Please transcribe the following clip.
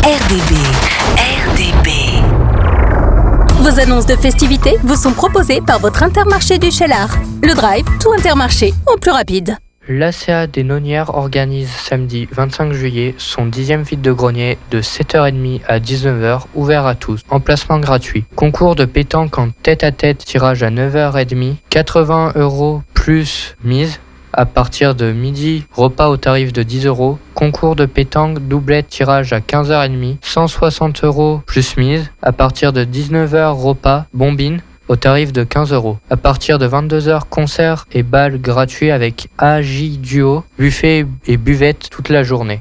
RDB. RDB. Vos annonces de festivités vous sont proposées par votre Intermarché du Cheylard. Le Drive, tout Intermarché, en plus rapide. L'ACA des Nonières organise samedi 25 juillet son 10e vide-grenier de 7h30 à 19h, ouvert à tous. Emplacement gratuit. Concours de pétanque en tête-à-tête, tirage à 9h30, 80 € plus mise. À partir de midi, repas au tarif de 10 €. Concours de pétanque, doublette, tirage à 15h30, 160 € plus mise. À partir de 19h, repas, bombine, au tarif de 15 €. À partir de 22h, concert et bal gratuit avec AJ Duo, buffet et buvette toute la journée.